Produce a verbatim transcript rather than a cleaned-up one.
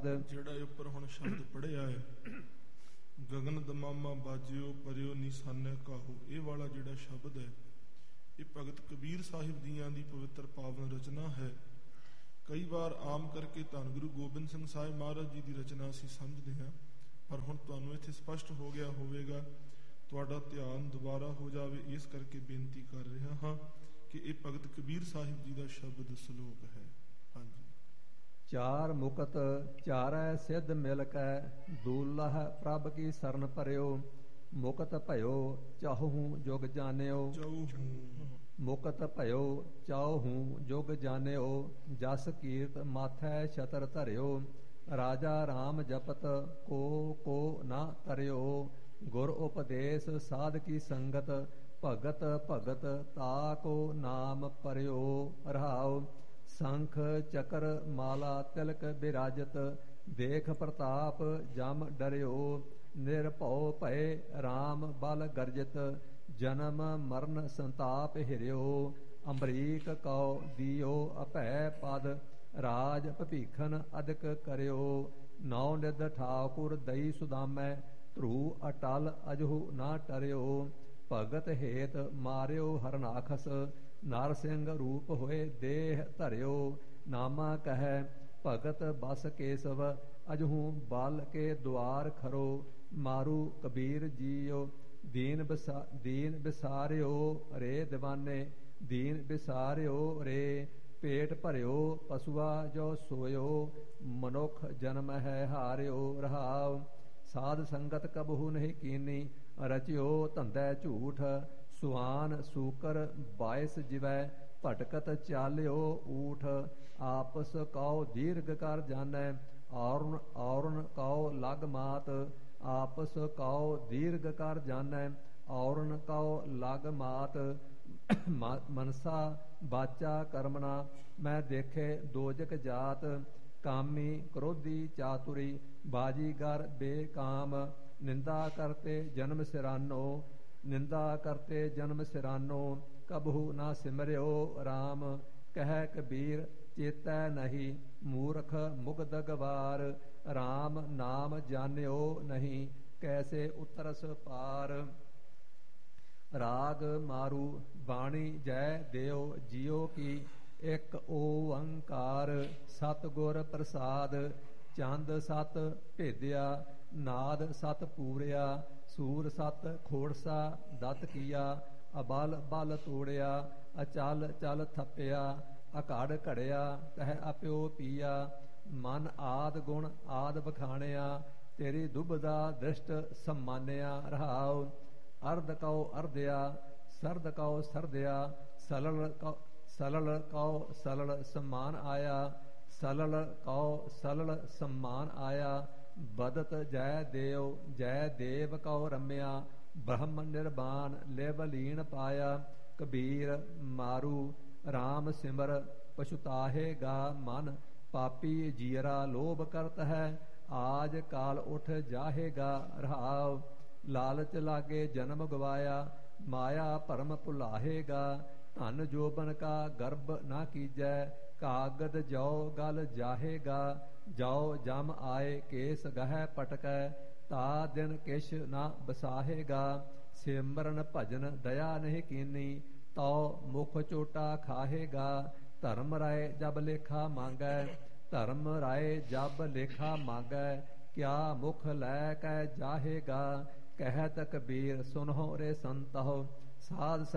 ਜਿਹੜਾ ਉੱਪਰ ਹੁਣ ਸ਼ਬਦ ਪੜਿਆ ਹੈ, ਗਗਨ ਦਮਾਮਾ ਬਾਜਿਓ ਪਰਿਓ ਨਿਸ਼ਾਨੇ ਕਾਹੋ, ਇਹ ਵਾਲਾ ਜਿਹੜਾ ਸ਼ਬਦ ਹੈ ਇਹ ਭਗਤ ਕਬੀਰ ਸਾਹਿਬ ਦੀਆਂ ਦੀ ਪਵਿੱਤਰ ਪਾਵਨ ਰਚਨਾ ਹੈ। ਕਈ ਵਾਰ ਆਮ ਕਰਕੇ ਧੰਨ ਗੁਰੂ ਗੋਬਿੰਦ ਸਿੰਘ ਸਾਹਿਬ ਮਹਾਰਾਜ ਜੀ ਦੀ ਰਚਨਾ ਅਸੀਂ ਸਮਝਦੇ ਹਾਂ, ਪਰ ਹੁਣ ਤੁਹਾਨੂੰ ਇੱਥੇ ਸਪਸ਼ਟ ਹੋ ਗਿਆ ਹੋਵੇਗਾ, ਤੁਹਾਡਾ ਧਿਆਨ ਦੁਬਾਰਾ ਹੋ ਜਾਵੇ, ਇਸ ਕਰਕੇ ਬੇਨਤੀ ਕਰ ਰਿਹਾ ਹਾਂ ਕਿ ਇਹ ਭਗਤ ਕਬੀਰ ਸਾਹਿਬ ਜੀ ਦਾ ਸ਼ਬਦ ਸ਼ਲੋਕ ਹੈ। ਹਾਂਜੀ। ਚਾਰ ਮੁਕਤ ਚਾਰੈ ਸਿੱਧ ਮਿਲ ਕੈ, ਦੂਲਹ ਪ੍ਰਭ ਕੀ ਸਰਨ ਭਰਿਓ, ਮੁਕਤ ਭਇਓ ਚਾਹੂੰ ਜੁਗ ਜਾਣਿਓ, ਮੁਕਤ ਭਇਓ ਚਾਹੂੰ ਜੁਗ ਜਾਣਿਓ, ਜਸ ਕੀਰਤ ਮਾਥੈ ਛਤਰ ਧਰਿਓ, ਰਾਜਾ ਰਾਮ ਜਪਤ ਕੋ ਕੋ ਨਾ ਤਰਿਓ, ਗੁਰ ਉਪਦੇਸ਼ ਸਾਧ ਕੀ ਸੰਗਤ, ਭਗਤ ਭਗਤ ਤਾ ਕੋ ਨਾਮ ਪਰਿਓ, ਰਹਾਉ ਸੰਖ ਚਕਰ ਮਾਲਾ ਤਿਲਕ ਬਿਰਾਜਤ, ਦੇਖ ਪ੍ਰਤਾਪ ਜਮ ਡਰਿਓ, ਨਿਰਭਉ ਭਏ ਰਾਮ ਬਲ ਗਰਜਤ, ਜਨਮ ਮਰਨ ਸੰਤਾਪ ਹਿਰਿਓ, ਅੰਬਰੀਕ ਕਉ ਦਿਓ ਅਭੈ ਪਦ, ਰਾਜ ਭਪੀਖਨ ਅਦਕ ਕਰਿਓ, ਨੌ ਨਿਧ ਠਾਕੁਰ ਦਈ ਸੁਦਾਮੈ, ਧਰੂ ਅਟਲ ਅਜਹੁ ਨਾ ਟਰਿਓ, ਭਗਤ ਹੇਤ ਮਾਰਿਓ ਹਰਨਾਖਸ, ਨਰ ਸਿੰਘ ਰੂਪ ਹੋਏ ਦੇਹ ਧਰਿਓ, ਨਾਮਾ ਕਹੈ ਭਗਤ ਬਸ ਕੇਸਵ, ਅਜਹੂ ਬਲ ਕੇ ਦੁਆਰ ਖਰੋ, ਮਾਰੂ ਕਬੀਰ ਜੀਓ ਦੀਨ ਬਿਸਾ ਦੀਨ ਬਿਸਾਰਿਓ ਰੇ ਦੀਵਾਨੇ, ਦੀਨ ਬਿਸਾਰਿਓ ਰੇ ਪੇਟ ਭਰਿਓ, ਪਸੂਆ ਜੋ ਸੋਇਓ, ਮਨੁੱਖ ਜਨਮ ਹੈ ਹਾਰਿਓ, ਰਹਾਉ ਸਾਧ ਸੰਗਤ ਕਬਹੂ ਨਹੀਂ ਕੀਨੀ, ਰਚਿਓ ਧੰਦੈ ਝੂਠ, ਸੁਆਨ ਸੂਕਰ ਬਾਇਸ ਜਿਵੈ, ਭਟਕਤ ਚਾਲਿਓ ਊਠ, ਆਪਸ ਕਉ ਦੀਰਘ ਕਰ ਜਾਣੈ, ਔਰਨ ਔਰਨ ਕਉ ਲਗ ਮਾਤ, ਆਪਸ ਕਉ ਦੀਰਘ ਕਰ ਜਾਣੈ, ਔਰਨ ਕਉ ਲਗ ਮਾਤ, ਮਨਸਾ ਬਾਚਾ ਕਰਮਣਾ, ਮੈਂ ਦੇਖੇ ਦੋਜਕ ਜਾਤ, ਕਾਮੀ ਕ੍ਰੋਧੀ ਚਾਤੁਰੀ, ਬਾਜੀਗਰ ਬੇਕਾਮ, ਨਿੰਦਾ ਕਰਤੇ ਜਨਮ ਸਿਰਾਨੋ, ਨਿੰਦਾ ਕਰਤੇ ਜਨਮ ਸਿਰਾਨੋ, ਕਬਹੂ ਨਾ ਸਿਮਰਿਓ ਰਾਮ, ਕਹਿ ਕਬੀਰ ਚੇਤੈ ਨਹੀਂ, ਮੂਰਖ ਮੁਗਧ ਗਵਾਰ, ਰਾਮ ਨਾਮ ਜਾਣਿਓ ਨਹੀਂ, ਕੈਸੇ ਉਤਰਸ ਪਾਰ, ਰਾਗ ਮਾਰੂ ਬਾਣੀ ਜੈ ਦਿਓ ਜੀਓ ਕੀ, ਇੱਕ ਓੰਕਾਰ ਸਤਿਗੁਰ ਪ੍ਰਸਾਦ, ਚੰਦ ਸਤ ਭੇਦਿਆ ਨਾਦ ਸਤ ਪੂਰਿਆ, ਸੂਰ ਸਤ ਖੋੜਸਾ ਦਤ ਕੀਆ, ਅਬਲ ਬਲ ਤੋੜਿਆ, ਅਚਲ ਚਲ ਥੱਪਿਆ, ਅਕੜ ਘੜਿਆ ਤਹਿ ਅਪਿਓ ਪੀਆ, ਮਨ ਆਦ ਗੁਣ ਆਦ ਬਖਾਣਿਆ, ਤੇਰੀ ਦੁਬਦਾ ਦ੍ਰਿਸ਼ਟ ਸਮਾਨਿਆ, ਰਹਾਉ ਅਰਧ ਕਉ ਅਰਧਿਆ, ਸਰਦ ਕਉ ਸਰਦਿਆ, ਸਲਲ ਕਉ ਸਲਲ ਕਉ ਸਲਲ ਸਮਾਨ ਆਇਆ, ਸਲਲ ਕਉ ਸਲਲ ਸਮਾਨ ਆਇਆ, ਬਦਤ ਜੈ ਦੇਵ ਜੈ ਦੇਵ ਕਉ ਰਮਿਆ, ਬ੍ਰਹਮ ਨਿਰਵਾਨ ਲਿਵ ਲੀਨ ਪਾਇਆ, ਕਬੀਰ ਮਾਰੂ ਰਾਮ ਸਿਮਰ, ਪਛੁਤਾਹੇਗਾ ਮਨ, ਪਾਪੀ ਜੀਰਾ ਲੋਭ ਕਰਤ ਹੈ, ਆਜ ਕਾਲ ਉਠ ਜਾਹੇਗਾ, ਰਹਾਉ ਲਾਲਚ ਲਾਗੇ ਜਨਮ ਗਵਾਇਆ, ਮਾਇਆ ਭਰਮ ਭੁਲਾਹੇਗਾ, ਧਨ ਜੋਬਨ ਕਾ ਗਰਭ ਨਾ ਕੀਜੈ, ਕਾਗਦ ਜੋ ਗਲ ਜਾਹੇਗਾ, ਜੋ ਜਮ ਆਏ ਕੇਸ ਗਹਿ ਪਟਕੈ, ਤਾ ਦਿਨ ਕਿਛ ਨਾ ਬਸਾਹੇਗਾ, ਸਿਮਰਨ ਭਜਨ ਦਇਆ ਨਹੀਂ ਕੀਨੀ, ਤਉ ਮੁਖ ਚੋਟਾ ਖਾਹੇਗਾ, ਧਰਮ ਰਾਏ ਜਬ ਲੇਖਾ ਮੰਗੈ, ਧਰਮ ਰਾਏ ਜਬ ਲੇਖਾ ਮੰਗੈ, ਕਿਆ ਮੁਖ ਲੈ ਕੈ ਜਾਹੇਗਾ, ਕਹਿਤ ਕਬੀਰ ਸੁਨਹੁ ਰੇ ਸੰਤਹੁ, ਸਾਧ